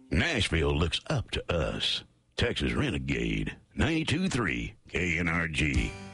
Nashville looks up to us. Texas Renegade, 92.3 KNRG.